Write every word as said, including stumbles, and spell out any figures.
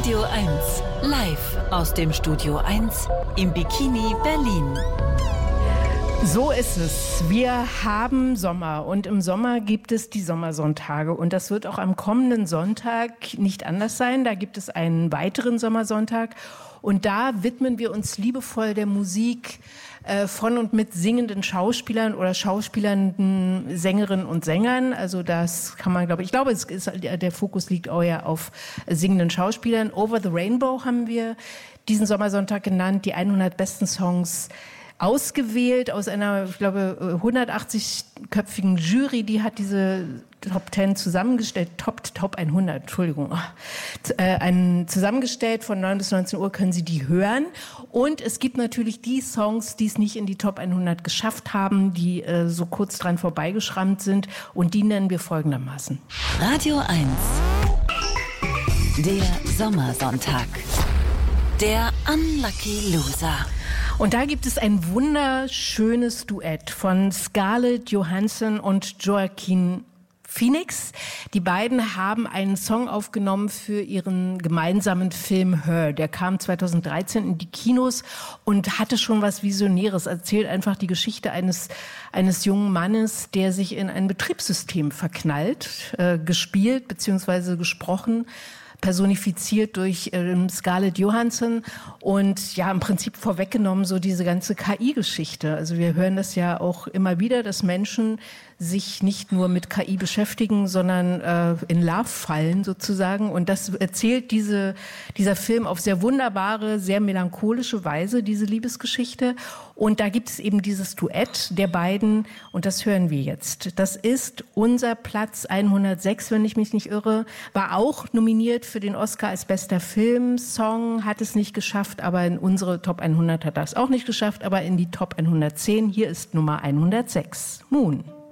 Radio eins, live aus dem Studio eins im Bikini Berlin. So ist es. Wir haben Sommer und im Sommer gibt es die Sommersonntage und das wird auch am kommenden Sonntag nicht anders sein. Da gibt es einen weiteren Sommersonntag und da widmen wir uns liebevoll der Musik äh, von und mit singenden Schauspielern oder schauspielernden Sängerinnen und Sängern. Also das kann man, glaube ich, ich glaube, es ist, der Fokus liegt auch ja auf singenden Schauspielern. Over the Rainbow haben wir diesen Sommersonntag genannt, die hundert besten Songs ausgewählt aus einer, ich glaube, hundertachtzig-köpfigen Jury, die hat diese Top zehn zusammengestellt, Top, Top hundert, Entschuldigung, äh, einen zusammengestellt, von neun bis neunzehn Uhr können Sie die hören. Und es gibt natürlich die Songs, die es nicht in die Top hundert geschafft haben, die äh, so kurz dran vorbeigeschrammt sind und die nennen wir folgendermaßen. Radio eins, der Sommersonntag, der Unlucky Loser. Und da gibt es ein wunderschönes Duett von Scarlett Johansson und Joaquin Phoenix. Die beiden haben einen Song aufgenommen für ihren gemeinsamen Film Her. Der kam zweitausenddreizehn in die Kinos und hatte schon was Visionäres. Erzählt einfach die Geschichte eines, eines jungen Mannes, der sich in ein Betriebssystem verknallt, äh, gespielt bzw. gesprochen, personifiziert durch ähm, Scarlett Johansson und ja, im Prinzip vorweggenommen so diese ganze K I-Geschichte. Also wir hören das ja auch immer wieder, dass Menschen sich nicht nur mit K I beschäftigen, sondern äh, in Love fallen sozusagen. Und das erzählt diese, dieser Film auf sehr wunderbare, sehr melancholische Weise, diese Liebesgeschichte. Und da gibt es eben dieses Duett der beiden und das hören wir jetzt. Das ist unser Platz hundertsechs, wenn ich mich nicht irre, war auch nominiert für den Oscar als bester Filmsong, hat es nicht geschafft, aber in unsere Top hundert hat das auch nicht geschafft, aber in die Top hundertzehn. Hier ist Nummer hundertsechs, Moon.